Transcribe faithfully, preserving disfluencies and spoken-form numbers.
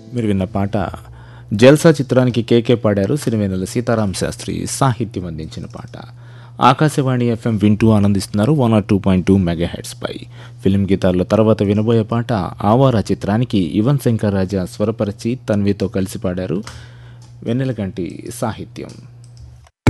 మీరు విన్న పాట జల్సా చిత్రానికి కేకే పాడారు. సిరివెన్నెల సీతారాం శాస్త్రి సాహిత్యం అందించిన పాట. ఆకాశవాణి ఎఫ్ఎం వింటూ ఆనందిస్తున్నారు one or two point two mega heads pi. Film గీతాల్లో తర్వాత వినబోయే పాట ఆవారా చిత్రానికి యువన్ శంకర్ రాజా స్వరపరిచి తన్వితో కలిసి పాడారు. వెన్నెలకంటి సాహిత్యం.